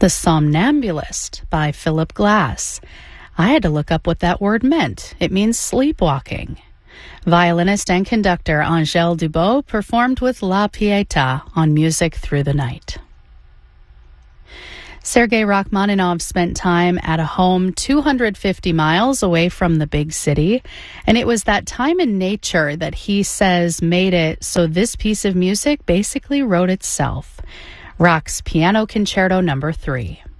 The Somnambulist by Philip Glass. I had to look up what that word meant. It means sleepwalking. Violinist and conductor Angèle Dubos performed with La Pietà on Music Through the Night. Sergei Rachmaninov spent time at a home 250 miles away from the big city, and it was that time in nature that he says made it so this piece of music basically wrote itself. Rach's Piano Concerto No. 3.